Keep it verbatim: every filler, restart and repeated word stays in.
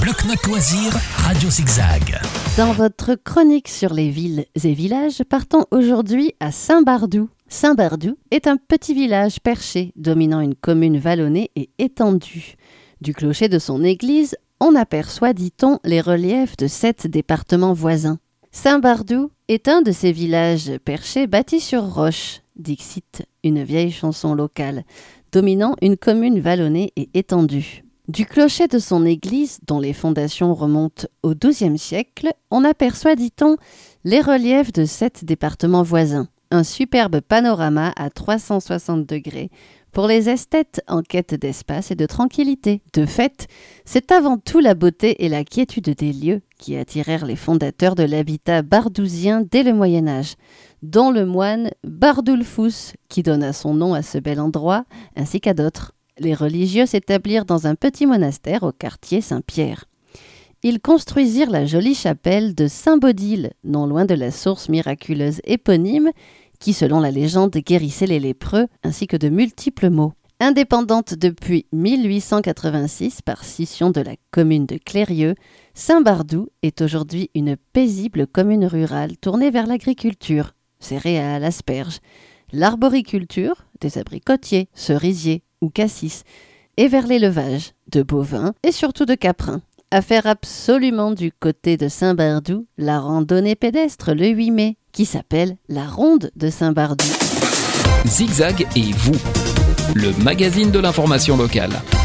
Bloc-Notes Loisirs, Radio Zigzag. Dans votre chronique sur les villes et villages, partons aujourd'hui à Saint-Bardou. Saint-Bardou est un petit village perché, dominant une commune vallonnée et étendue. Du clocher de son église, on aperçoit, dit-on, les reliefs de sept départements voisins. Saint-Bardou est un de ces villages perchés bâtis sur roche, dixit une vieille chanson locale, dominant une commune vallonnée et étendue. Du clocher de son église, dont les fondations remontent au douzième siècle, on aperçoit, dit-on, les reliefs de sept départements voisins. Un superbe panorama à trois cent soixante degrés pour les esthètes en quête d'espace et de tranquillité. De fait, c'est avant tout la beauté et la quiétude des lieux qui attirèrent les fondateurs de l'habitat bardousien dès le Moyen-Âge, dont le moine Bardoulfous, qui donna son nom à ce bel endroit, ainsi qu'à d'autres. Les religieux s'établirent dans un petit monastère au quartier Saint-Pierre. Ils construisirent la jolie chapelle de Saint-Baudile, non loin de la source miraculeuse éponyme qui, selon la légende, guérissait les lépreux, ainsi que de multiples maux. Indépendante depuis mille huit cent quatre-vingt-six par scission de la commune de Clérieux, Saint-Bardou est aujourd'hui une paisible commune rurale tournée vers l'agriculture, céréales, asperges, l'arboriculture, des abricotiers, cerisiers ou cassis, et vers l'élevage de bovins et surtout de caprins. À faire absolument du côté de Saint-Bardou la randonnée pédestre le huit mai, qui s'appelle la Ronde de Saint-Bardou. Zigzag et vous, le magazine de l'information locale.